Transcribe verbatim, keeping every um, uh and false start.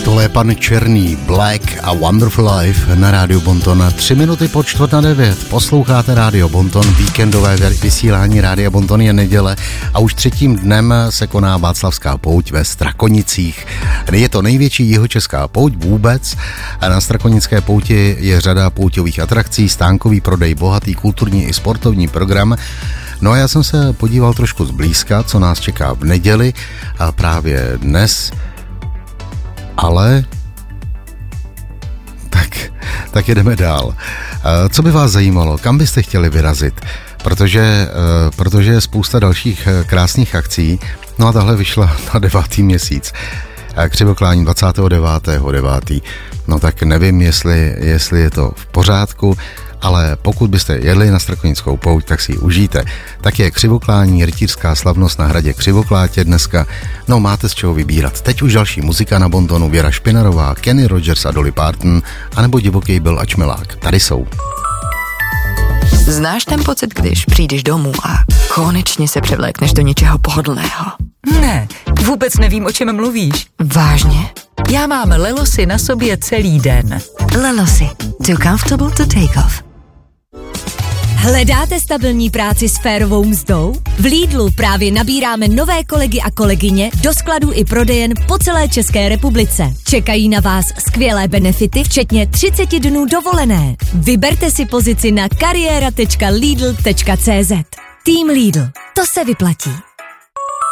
Tohle je pan Černý, Black a Wonderful Life na Rádiu Bonton. Tři minuty po čtvrt na devět. Posloucháte Rádio Bonton, víkendové vysílání Rádia Bonton je neděle a už třetím dnem se koná Václavská pouť ve Strakonicích. Je to největší jihočeská pouť vůbec a na Strakonické pouti je řada pouťových atrakcí, stánkový prodej, bohatý kulturní i sportovní program. No a já jsem se podíval trošku zblízka, co nás čeká v neděli a právě dnes. Ale tak, tak jedeme dál. Co by vás zajímalo? Kam byste chtěli vyrazit? Protože, protože je spousta dalších krásných akcí. No a tahle vyšla na devátý měsíc. Křivoklání dvacátého devátého devátého No tak nevím, jestli, jestli je to v pořádku, ale pokud byste jedli na Strakonickou pouť, tak si ji užijte. Tak je křivoklání, rytířská slavnost na hradě Křivoklátě dneska. No máte z čeho vybírat. Teď už další muzika na Bontonu, Věra Špinarová, Kenny Rogers a Dolly Parton, anebo Divoký Bill a Čmelák. Tady jsou. Znáš ten pocit, když přijdeš domů a konečně se převlékneš do něčeho pohodlného? Ne, vůbec nevím, o čem mluvíš. Vážně? Já mám Lelosy na sobě celý den. Lelosy. Too comfortable to take off. Hledáte stabilní práci s férovou mzdou? V Lidlu právě nabíráme nové kolegy a kolegyně do skladů i prodejen po celé České republice. Čekají na vás skvělé benefity, včetně třicet dnů dovolené. Vyberte si pozici na kariéra tečka lidl tečka cé zet. Tým Lidl. To se vyplatí.